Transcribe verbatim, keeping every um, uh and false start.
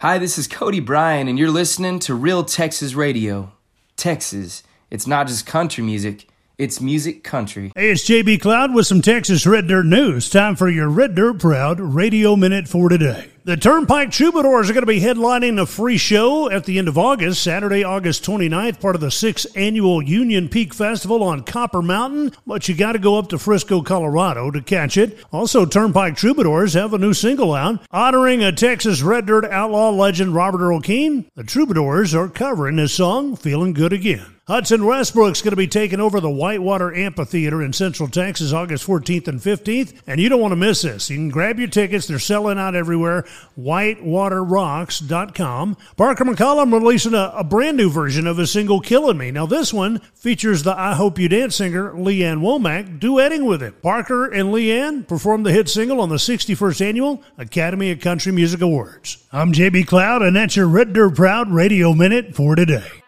Hi, this is Cody Bryan, and you're listening to Real Texas Radio. Texas, it's not just country music, it's music country. Hey, it's J B Cloud with some Texas Red Dirt news. Time for your Red Dirt Proud Radio Minute for today. The Turnpike Troubadours are going to be headlining a free show at the end of August, Saturday, August twenty-ninth, part of the sixth Annual Union Peak Festival on Copper Mountain, but you got to go up to Frisco, Colorado to catch it. Also, Turnpike Troubadours have a new single out, honoring a Texas Red Dirt outlaw legend Robert Earl Keen. The Troubadours are covering his song, Feeling Good Again. Hudson Westbrook's going to be taking over the Whitewater Amphitheater in Central Texas August fourteenth and fifteenth, and you don't want to miss this. You can grab your tickets. They're selling out everywhere. whitewater rocks dot com. Parker McCollum releasing a, a brand new version of his single Killing Me. Now this one features the I Hope You Dance singer Leanne Womack duetting with him. Parker and Leanne performed the hit single on the sixty-first Annual Academy of Country Music Awards. I'm J B Cloud, and that's your Red Dirt Proud Radio Minute for today.